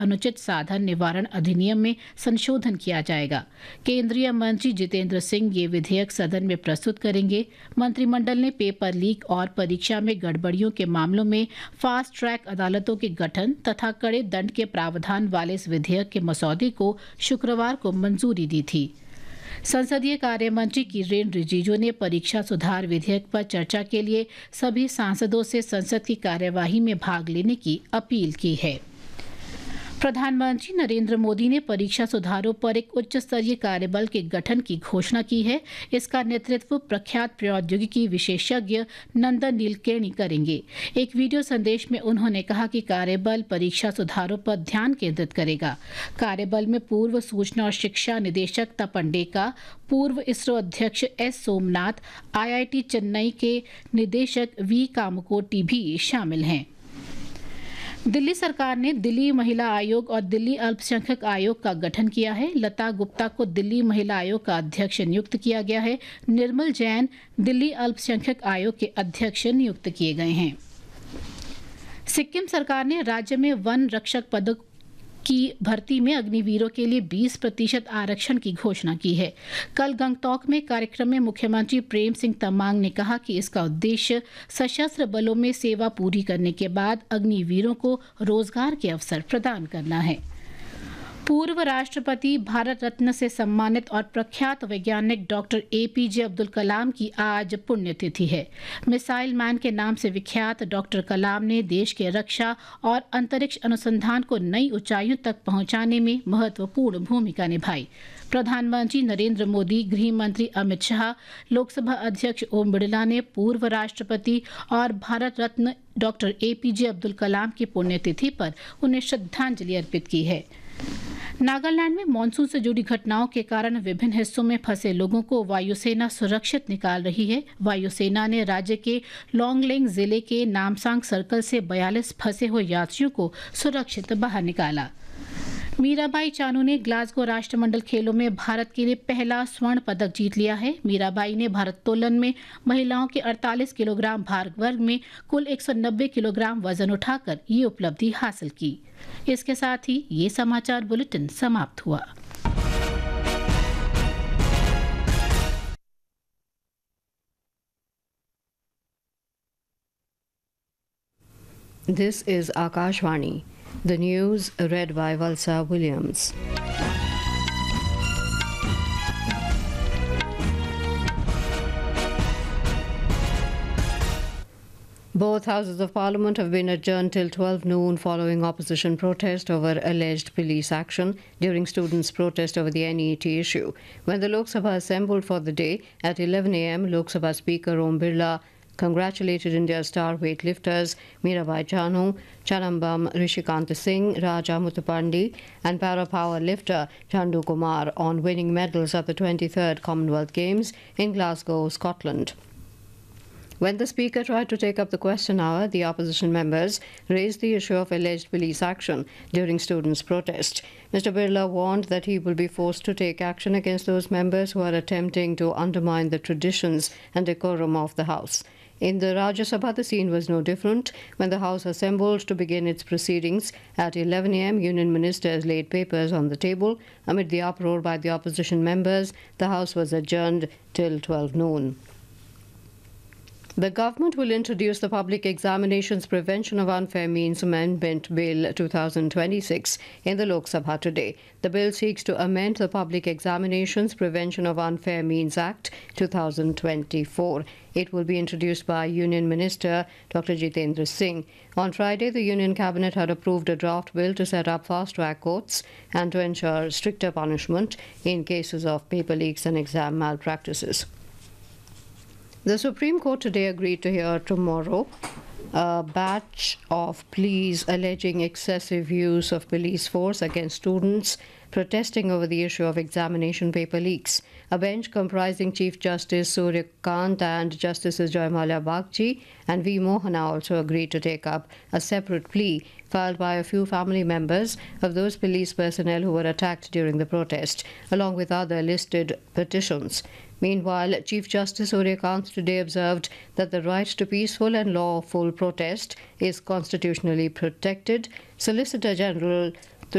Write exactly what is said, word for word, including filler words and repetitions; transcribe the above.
अनुचित साधन निवारण अधिनियम में संशोधन किया जाएगा। केंद्रीय मंत्री जितेंद्र सिंह ये विधेयक सदन में प्रस्तुत करेंगे। मंत्रिमंडल ने पेपर लीक और परीक्षा में गड़बड़ियों के मामलों में फास्ट ट्रैक अदालतों के गठन तथा कड़े दंड के प्रावधान वाले इस विधेयक के मसौदे को शुक्रवार को मंजूरी दी थी। संसदीय कार्य मंत्री किरेन रिजिजू ने परीक्षा सुधार विधेयक पर चर्चा के लिए सभी सांसदों से संसद की कार्यवाही में भाग लेने की अपील की है। प्रधानमंत्री नरेंद्र मोदी ने परीक्षा सुधारों पर एक उच्च स्तरीय कार्यबल के गठन की घोषणा की है। इसका नेतृत्व प्रख्यात प्रौद्योगिकी विशेषज्ञ नंदन नीलकेणी करेंगे। एक वीडियो संदेश में उन्होंने कहा कि कार्यबल परीक्षा सुधारों पर ध्यान केंद्रित करेगा। कार्यबल में पूर्व सूचना और शिक्षा निदेशक तपन डेका, पूर्व इसरो अध्यक्ष एस सोमनाथ, आईआईटी चेन्नई के निदेशक वी कामकोटी भी शामिल हैं। दिल्ली सरकार ने दिल्ली महिला आयोग और दिल्ली अल्पसंख्यक आयोग का गठन किया है। लता गुप्ता को दिल्ली महिला आयोग का अध्यक्ष नियुक्त किया गया है। निर्मल जैन दिल्ली अल्पसंख्यक आयोग के अध्यक्ष नियुक्त किए गए हैं। सिक्किम सरकार ने राज्य में वन रक्षक पदक की भर्ती में अग्निवीरों के लिए बीस प्रतिशत आरक्षण की घोषणा की है। कल गंगटोक में कार्यक्रम में मुख्यमंत्री प्रेम सिंह तमांग ने कहा कि इसका उद्देश्य सशस्त्र बलों में सेवा पूरी करने के बाद अग्निवीरों को रोजगार के अवसर प्रदान करना है। पूर्व राष्ट्रपति भारत रत्न से सम्मानित और प्रख्यात वैज्ञानिक डॉक्टर एपीजे अब्दुल कलाम की आज पुण्यतिथि है। मिसाइल मैन के नाम से विख्यात डॉक्टर कलाम ने देश के रक्षा और अंतरिक्ष अनुसंधान को नई ऊंचाइयों तक पहुंचाने में महत्वपूर्ण भूमिका निभाई। प्रधानमंत्री नरेंद्र मोदी, गृह मंत्री अमित शाह, लोकसभा अध्यक्ष ओम बिरला ने पूर्व राष्ट्रपति और भारत रत्न डॉक्टर एपीजे अब्दुल कलाम की पुण्यतिथि पर उन्हें श्रद्धांजलि अर्पित की है। नागालैंड में मानसून से जुड़ी घटनाओं के कारण विभिन्न हिस्सों में फंसे लोगों को वायुसेना सुरक्षित निकाल रही है। वायुसेना ने राज्य के लोंगलेंग जिले के नामसांग सर्कल से बयालीस फंसे हुए यात्रियों को सुरक्षित बाहर निकाला। मीराबाई चानू ने ग्लासगो राष्ट्रमंडल खेलों में भारत के लिए पहला स्वर्ण पदक जीत लिया है। मीराबाई ने भारोत्तोलन में महिलाओं के अड़तालीस किलोग्राम भार वर्ग में कुल एक सौ नब्बे किलोग्राम वजन उठाकर ये उपलब्धि हासिल की। इसके साथ ही ये समाचार बुलेटिन समाप्त हुआ। This is Akashvani. The news read by Valsa Williams. Both houses of parliament have been adjourned till twelve noon following opposition protest over alleged police action during students' protest over the N E T issue. When the Lok Sabha assembled for the day at eleven a m, Lok Sabha Speaker Om Birla congratulated India's star weightlifters Mirabai Chanu, Chanambam Rishikant Singh, Raja Muthupandi and para power lifter Chandu Kumar on winning medals at the twenty-third Commonwealth Games in Glasgow, Scotland. When the Speaker tried to take up the question hour, the opposition members raised the issue of alleged police action during students' protest. Mister Birla warned that he will be forced to take action against those members who are attempting to undermine the traditions and decorum of the House. In the Rajya Sabha, the scene was no different. When the House assembled to begin its proceedings at eleven a m, Union ministers laid papers on the table. Amid the uproar by the opposition members, the House was adjourned till twelve noon. The government will introduce the Public Examinations Prevention of Unfair Means Amendment Bill two thousand twenty-six in the Lok Sabha today. The bill seeks to amend the Public Examinations Prevention of Unfair Means Act two thousand twenty-four. It will be introduced by Union Minister Doctor Jitendra Singh. On Friday, the Union Cabinet had approved a draft bill to set up fast-track courts and to ensure stricter punishment in cases of paper leaks and exam malpractices. The Supreme Court today agreed to hear tomorrow a batch of pleas alleging excessive use of police force against students protesting over the issue of examination paper leaks. A bench comprising Chief Justice Surya Kant and Justices Joymalia Bagchi and V. Mohana also agreed to take up a separate plea filed by a few family members of those police personnel who were attacked during the protest, along with other listed petitions. Meanwhile, Chief Justice Surya Kant today observed that the right to peaceful and lawful protest is constitutionally protected. Solicitor General